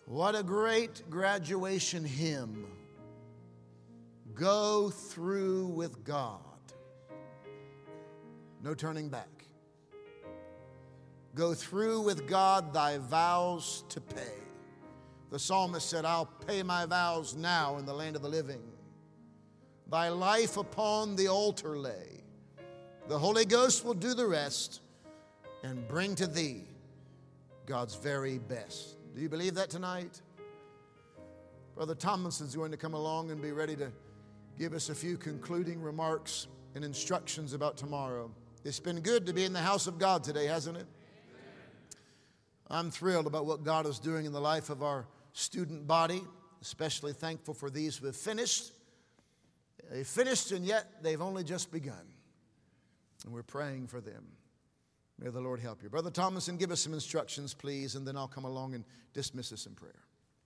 What a great graduation hymn. Go through with God. No turning back. Go through with God thy vows to pay. The psalmist said, I'll pay my vows now in the land of the living. Thy life upon the altar lay. The Holy Ghost will do the rest and bring to thee God's very best. Do you believe that tonight? Brother Tomlinson's going to come along and be ready to give us a few concluding remarks and instructions about tomorrow. It's been good to be in the house of God today, hasn't it? I'm thrilled about what God is doing in the life of our student body, especially thankful for these who have finished. They've finished and yet they've only just begun. And we're praying for them. May the Lord help you. Brother Tomlinson, give us some instructions, please, and then I'll come along and dismiss us in prayer.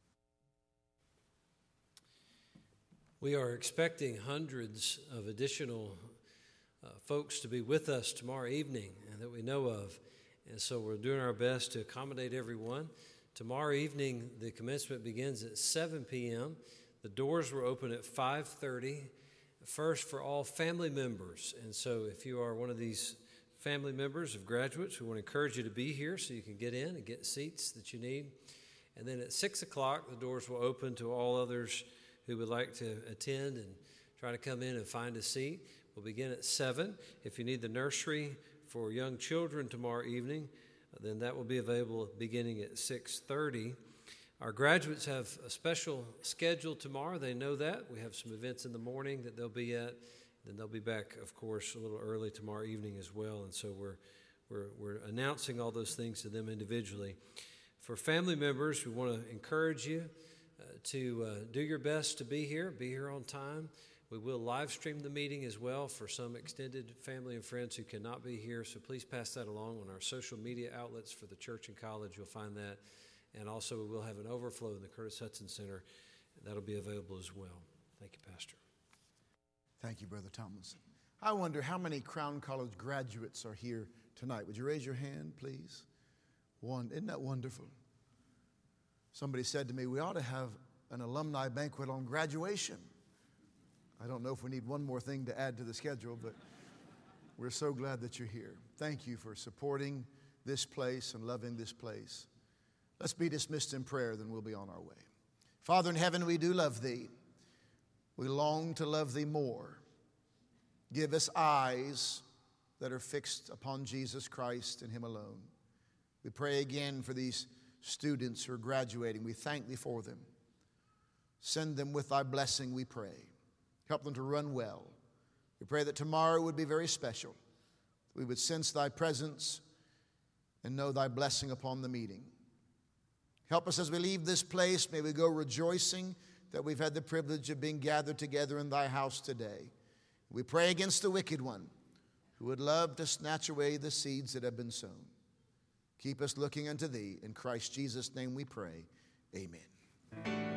We are expecting hundreds of additional folks to be with us tomorrow evening and that we know of. And so we're doing our best to accommodate everyone. Tomorrow evening, the commencement begins at 7 p.m. The doors will open at 5:30, first for all family members. And so if you are one of these family members of graduates, we want to encourage you to be here so you can get in and get seats that you need. And then at 6 o'clock, the doors will open to all others who would like to attend and try to come in and find a seat. We'll begin at 7. If you need the nursery for young children tomorrow evening, then that will be available beginning at 6:30. Our graduates have a special schedule tomorrow. They know that. We have some events in the morning that they'll be at. Then they'll be back, of course, a little early tomorrow evening as well. And so we're announcing all those things to them individually. For family members, we want to encourage you to do your best to be here on time. We will live stream the meeting as well for some extended family and friends who cannot be here. So please pass that along on our social media outlets for the church and college. You'll find that. And also we will have an overflow in the Curtis Hudson Center. That'll be available as well. Thank you, Pastor. Thank you, Brother Tomlinson. I wonder how many Crown College graduates are here tonight. Would you raise your hand, please? One. Isn't that wonderful? Somebody said to me, we ought to have an alumni banquet on graduation. I don't know if we need one more thing to add to the schedule, but we're so glad that you're here. Thank you for supporting this place and loving this place. Let's be dismissed in prayer, then we'll be on our way. Father in heaven, we do love thee. We long to love thee more. Give us eyes that are fixed upon Jesus Christ and him alone. We pray again for these students who are graduating. We thank thee for them. Send them with thy blessing, we pray. Help them to run well. We pray that tomorrow would be very special. We would sense thy presence and know thy blessing upon the meeting. Help us as we leave this place. May we go rejoicing that we've had the privilege of being gathered together in thy house today. We pray against the wicked one who would love to snatch away the seeds that have been sown. Keep us looking unto thee. In Christ Jesus' name we pray. Amen.